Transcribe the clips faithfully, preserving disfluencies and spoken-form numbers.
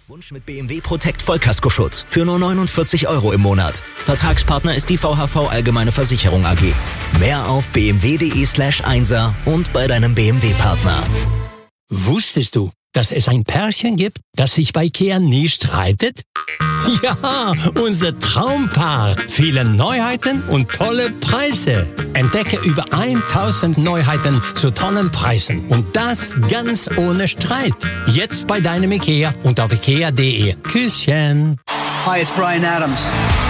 Auf Wunsch mit B M W Protect Vollkaskoschutz für nur neunundvierzig Euro im Monat. Vertragspartner ist die V H V Allgemeine Versicherung A G. Mehr auf bmw.de slash einser und bei deinem B M W-Partner. Wusstest du, dass es ein Pärchen gibt, das sich bei Ikea nie streitet? Ja, unser Traumpaar. Viele Neuheiten und tolle Preise. Entdecke über tausend Neuheiten zu tollen Preisen. Und das ganz ohne Streit. Jetzt bei deinem Ikea und auf ikea punkt de. Küsschen. Hi, it's Bryan Adams.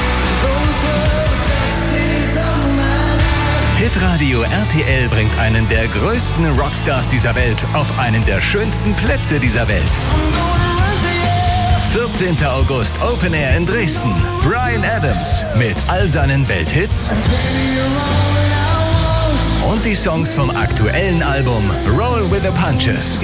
Hitradio R T L bringt einen der größten Rockstars dieser Welt auf einen der schönsten Plätze dieser Welt. vierzehnter August Open Air in Dresden. Bryan Adams mit all seinen Welthits und die Songs vom aktuellen Album Roll with the Punches.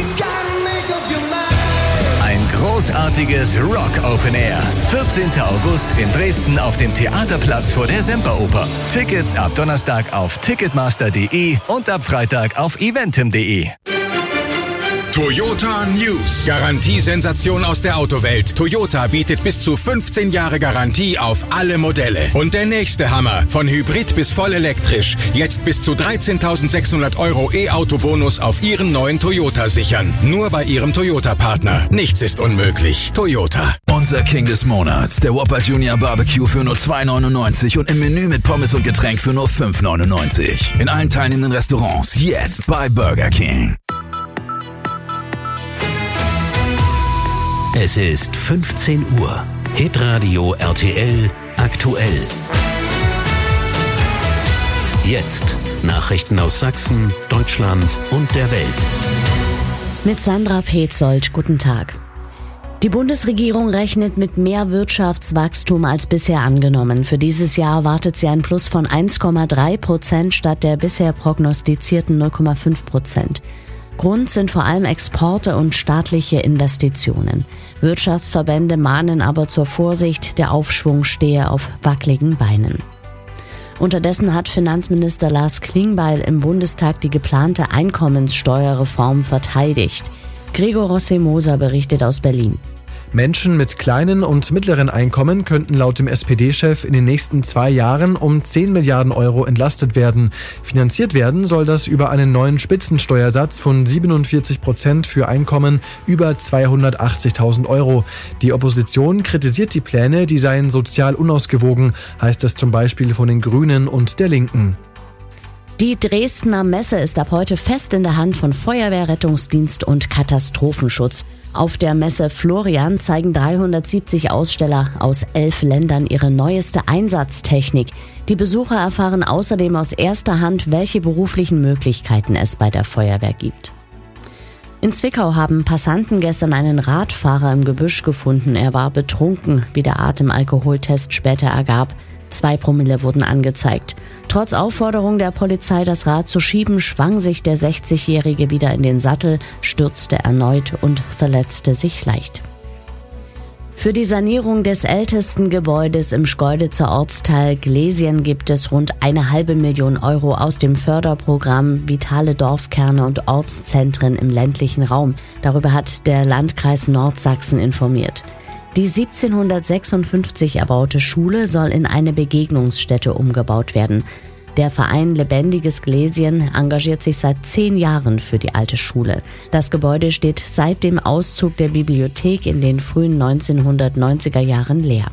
Ein großartiges Rock Open Air. vierzehnter August in Dresden auf dem Theaterplatz vor der Semperoper. Tickets ab Donnerstag auf ticketmaster punkt de und ab Freitag auf eventim punkt de. Toyota News. Garantiesensation aus der Autowelt. Toyota bietet bis zu fünfzehn Jahre Garantie auf alle Modelle. Und der nächste Hammer. Von Hybrid bis voll elektrisch. Jetzt bis zu dreizehntausendsechshundert Euro E-Auto-Bonus auf Ihren neuen Toyota sichern. Nur bei Ihrem Toyota-Partner. Nichts ist unmöglich. Toyota. Unser King des Monats. Der Whopper Junior Barbecue für nur zwei neunundneunzig und im Menü mit Pommes und Getränk für nur fünf neunundneunzig. In allen teilnehmenden Restaurants. Jetzt bei Burger King. Es ist fünfzehn Uhr. Hitradio R T L aktuell. Jetzt Nachrichten aus Sachsen, Deutschland und der Welt. Mit Sandra Petzold, guten Tag. Die Bundesregierung rechnet mit mehr Wirtschaftswachstum als bisher angenommen. Für dieses Jahr erwartet sie ein Plus von eins Komma drei Prozent statt der bisher prognostizierten null Komma fünf Prozent. Grund sind vor allem Exporte und staatliche Investitionen. Wirtschaftsverbände mahnen aber zur Vorsicht, der Aufschwung stehe auf wackeligen Beinen. Unterdessen hat Finanzminister Lars Klingbeil im Bundestag die geplante Einkommenssteuerreform verteidigt. Gregor Rossi-Moser berichtet aus Berlin. Menschen mit kleinen und mittleren Einkommen könnten laut dem S P D-Chef in den nächsten zwei Jahren um zehn Milliarden Euro entlastet werden. Finanziert werden soll das über einen neuen Spitzensteuersatz von siebenundvierzig Prozent für Einkommen über zweihundertachtzigtausend Euro. Die Opposition kritisiert die Pläne, die seien sozial unausgewogen, heißt es zum Beispiel von den Grünen und der Linken. Die Dresdner Messe ist ab heute fest in der Hand von Feuerwehr, Rettungsdienst und Katastrophenschutz. Auf der Messe Florian zeigen dreihundertsiebzig Aussteller aus elf Ländern ihre neueste Einsatztechnik. Die Besucher erfahren außerdem aus erster Hand, welche beruflichen Möglichkeiten es bei der Feuerwehr gibt. In Zwickau haben Passanten gestern einen Radfahrer im Gebüsch gefunden. Er war betrunken, wie der Atemalkoholtest später ergab. Zwei Promille wurden angezeigt. Trotz Aufforderung der Polizei, das Rad zu schieben, schwang sich der sechzigjährige wieder in den Sattel, stürzte erneut und verletzte sich leicht. Für die Sanierung des ältesten Gebäudes im Schkeuditzer Ortsteil Glesien gibt es rund eine halbe Million Euro aus dem Förderprogramm Vitale Dorfkerne und Ortszentren im ländlichen Raum. Darüber hat der Landkreis Nordsachsen informiert. Die siebzehnhundertsechsundfünfzig erbaute Schule soll in eine Begegnungsstätte umgebaut werden. Der Verein Lebendiges Glesien engagiert sich seit zehn Jahren für die alte Schule. Das Gebäude steht seit dem Auszug der Bibliothek in den frühen neunzehnhundertneunziger Jahren leer.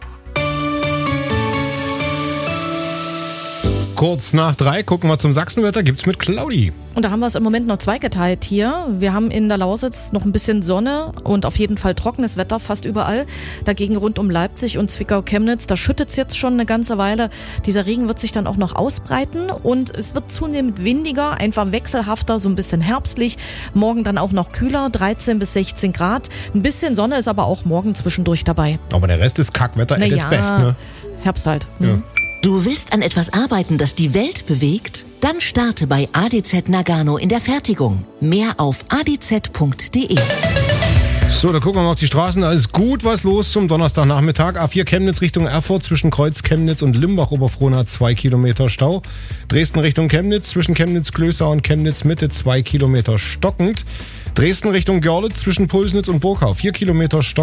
Kurz nach drei gucken wir zum Sachsenwetter, gibt's mit Claudi. Und da haben wir es im Moment noch zweigeteilt hier. Wir haben in der Lausitz noch ein bisschen Sonne und auf jeden Fall trockenes Wetter fast überall. Dagegen rund um Leipzig und Zwickau-Chemnitz, da schüttet es jetzt schon eine ganze Weile. Dieser Regen wird sich dann auch noch ausbreiten und es wird zunehmend windiger, einfach wechselhafter, so ein bisschen herbstlich. Morgen dann auch noch kühler, dreizehn bis sechzehn Grad. Ein bisschen Sonne ist aber auch morgen zwischendurch dabei. Aber der Rest ist Kackwetter at its best, ne? Herbst halt. Hm. Ja. Du willst an etwas arbeiten, das die Welt bewegt? Dann starte bei A D Z Nagano in der Fertigung. Mehr auf a d z punkt de. So, da gucken wir mal auf die Straßen. Da ist gut was los zum Donnerstagnachmittag. A vier Chemnitz Richtung Erfurt zwischen Kreuz Chemnitz und Limbach-Oberfrohna zwei Kilometer Stau. Dresden Richtung Chemnitz zwischen Chemnitz-Klößau und Chemnitz-Mitte zwei Kilometer stockend. Dresden Richtung Görlitz zwischen Pulsnitz und Burgau vier Kilometer stockend.